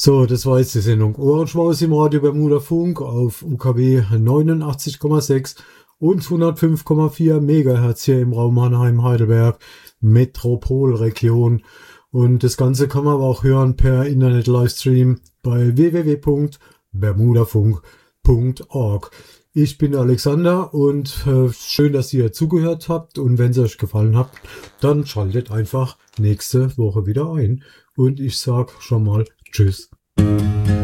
So, das war jetzt die Sendung Ohrenschmaus im Radio Bermuda Funk auf UKW 89,6 und 105,4 Megahertz hier im Raum Mannheim-Heidelberg, Metropolregion. Und das Ganze kann man aber auch hören per Internet-Livestream bei www.bermudafunk.org. Ich bin Alexander und schön, dass ihr zugehört habt. Und wenn es euch gefallen hat, dann schaltet einfach nächste Woche wieder ein. Und ich sag schon mal Tschüss.